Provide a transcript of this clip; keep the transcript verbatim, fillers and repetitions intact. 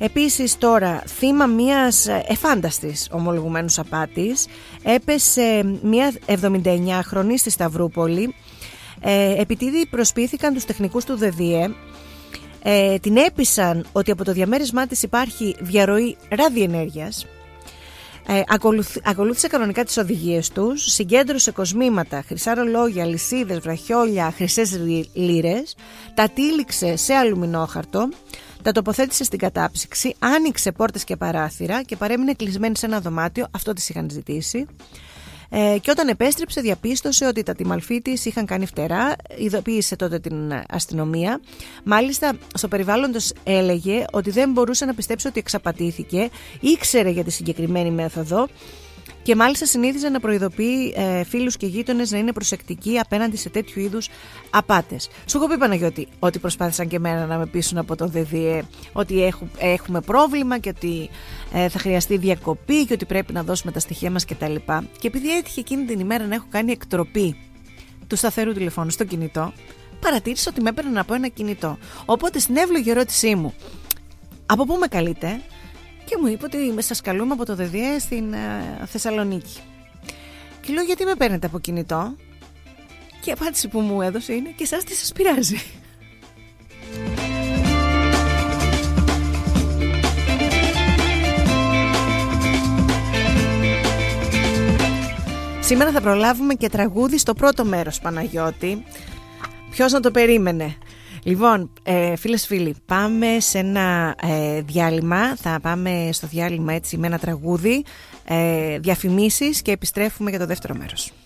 Επίσης τώρα, θύμα μιας εφάνταστης ομολογουμένους απάτης, έπεσε μια εβδομηνταεννιάχρονη στη Σταυρούπολη, ε, επειδή προσποιήθηκαν τους τεχνικούς του ΔΔΕ. Ε, την έπεισαν ότι από το διαμέρισμά της υπάρχει διαρροή ραδιενέργειας. Ε, ακολουθ, ακολούθησε κανονικά τις οδηγίες τους, συγκέντρωσε κοσμήματα, χρυσά ρολόγια, λυσίδες, βραχιόλια, χρυσές λίρες, τα τύλιξε σε αλουμινόχαρτο, τα τοποθέτησε στην κατάψυξη, άνοιξε πόρτες και παράθυρα και παρέμεινε κλεισμένη σε ένα δωμάτιο, αυτό της είχαν ζητήσει. Ε, και όταν επέστρεψε διαπίστωσε ότι τα τιμαλφή της είχαν κάνει φτερά, ειδοποίησε τότε την αστυνομία. Μάλιστα στο περιβάλλον τους έλεγε ότι δεν μπορούσε να πιστέψει ότι εξαπατήθηκε, ήξερε για τη συγκεκριμένη μέθοδο και μάλιστα συνήθιζε να προειδοποιεί ε, φίλους και γείτονες να είναι προσεκτικοί απέναντι σε τέτοιου είδους απάτες. Σου έχω πει, Παναγιώτη, ότι προσπάθησαν και εμένα να με πείσουν από το ΔΔΕ ότι έχου, έχουμε πρόβλημα και ότι ε, θα χρειαστεί διακοπή και ότι πρέπει να δώσουμε τα στοιχεία μας κτλ. Και επειδή έτυχε εκείνη την ημέρα να έχω κάνει εκτροπή του σταθερού τηλεφώνου στο κινητό, παρατήρησα ότι με έπαιρναν από ένα κινητό. Οπότε στην εύλογη ερώτησή μου, από πού με καλείτε? Και μου είπε ότι σας καλούμε από το ΔΔΕ στην ε, Θεσσαλονίκη. Και λέω, γιατί με παίρνετε από κινητό? Και η απάντηση που μου έδωσε είναι, και εσάς τι σας πειράζει? Σήμερα θα προλάβουμε και τραγούδι στο πρώτο μέρος, Παναγιώτη. Ποιος να το περίμενε? Λοιπόν, ε, φίλες φίλοι, πάμε σε ένα ε, διάλειμμα. Θα πάμε στο διάλειμμα έτσι με ένα τραγούδι, ε, διαφημίσεις και επιστρέφουμε για το δεύτερο μέρος.